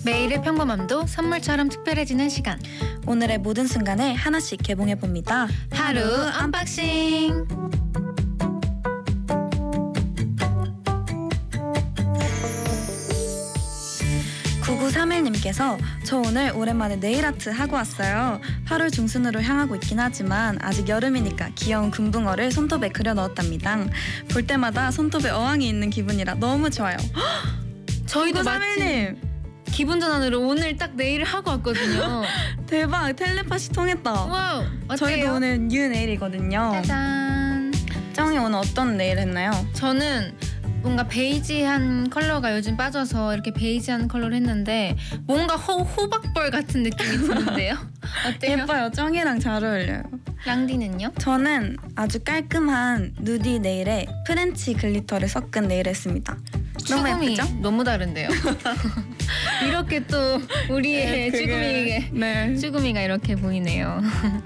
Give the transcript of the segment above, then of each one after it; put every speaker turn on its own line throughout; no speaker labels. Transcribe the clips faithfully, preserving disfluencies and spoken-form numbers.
매일의 평범함도 선물처럼 특별해지는 시간.
오늘의 모든 순간을 하나씩 개봉해봅니다.
하루 언박싱.
구구삼일님께서 저 오늘 오랜만에 네일아트 하고 왔어요. 팔월 중순으로 향하고 있긴 하지만 아직 여름이니까 귀여운 금붕어를 손톱에 그려 넣었답니다. 볼 때마다 손톱에 어항이 있는 기분이라 너무 좋아요.
저희도
구구삼일님
마침 기분 전환으로 오늘 딱 네일을 하고 왔거든요.
대박, 텔레파시 통했다.
와우, 어때요?
저희도 오늘 뉴 네일이거든요.
짜잔.
짱이 오늘 어떤 네일 했나요?
저는 뭔가 베이지한 컬러가 요즘 빠져서 이렇게 베이지한 컬러를 했는데 뭔가 호, 호박벌 같은 느낌이 드는데요. 어때요?
예뻐요. 짱이랑 잘 어울려요.
랑디는요?
저는 아주 깔끔한 누디 네일에 프렌치 글리터를 섞은 네일 했습니다. 너무
쭈구미
예쁘죠?
너무 다른데요. 이렇게 또 우리의
네, 그게-
쭈구미에게
네.
쭈구미가 이렇게 보이네요.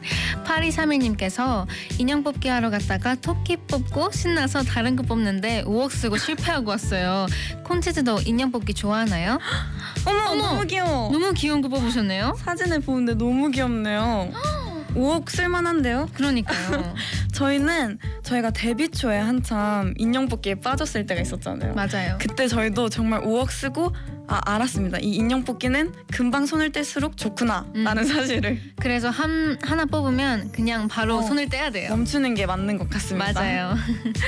팔이삼일 님께서 인형 뽑기 하러 갔다가 토끼 뽑고 신나서 다른 거 뽑는데 오억 쓰고 실패하고 왔어요. 콘치즈도 인형 뽑기 좋아하나요?
어머,
어머!
너무 귀여워.
너무 귀여운 거 뽑으셨네요.
사진을 보는데 너무 귀엽네요. 오억 쓸만한데요?
그러니까요.
저희는 저희가 데뷔 초에 한참 인형 뽑기에 빠졌을 때가 있었잖아요.
맞아요.
그때 저희도 정말 오억 쓰고 아 알았습니다. 이 인형 뽑기는 금방 손을 뗄수록 좋구나
음.
라는 사실을
그래서 한 하나 뽑으면 그냥 바로
어,
손을 떼야 돼요.
멈추는 게 맞는 것 같습니다.
맞아요.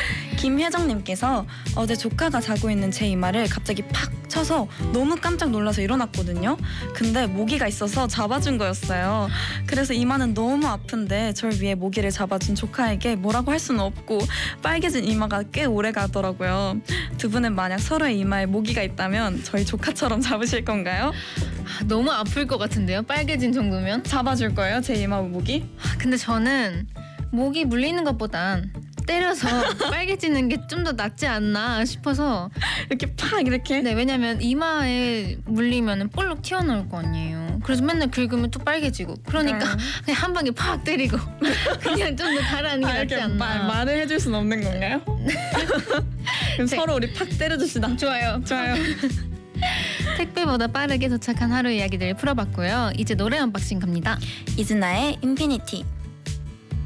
김혜정님께서 어제 조카가 자고 있는 제 이마를 갑자기 팍 쳐서 너무 깜짝 놀라서 일어났거든요. 근데 모기가 있어서 잡아준 거였어요. 그래서 이마는 너무 아픈데 절 위해 모기를 잡아준 조카에게 뭐라고 할 수는 없고 빨개진 이마가 꽤 오래 가더라고요. 두 분은 만약 서로의 이마에 모기가 있다면 저희 조카처럼 잡으실 건가요?
아, 너무 아플 것 같은데요. 빨개진 정도면.
잡아줄 거예요? 제 이마 모기?
아, 근데 저는 모기 물리는 것보단 때려서 빨개지는 게 좀 더 낫지 않나 싶어서.
이렇게 팍 이렇게?
네, 왜냐면 이마에 물리면 볼록 튀어나올 거 아니에요. 그래서 맨날 긁으면 또 빨개지고. 그러니까
네.
그냥 한 방에 팍 때리고 그냥 좀 더 가라앉는 게
아,
낫지
이렇게
않나.
말, 말을 해줄 수는 없는 건가요? 그럼
네.
서로 우리 팍 때려줍시다.
좋아요.
좋아요.
택배보다 빠르게 도착한 하루 이야기들 풀어봤고요. 이제 노래 언박싱 갑니다.
이즈나의 인피니티.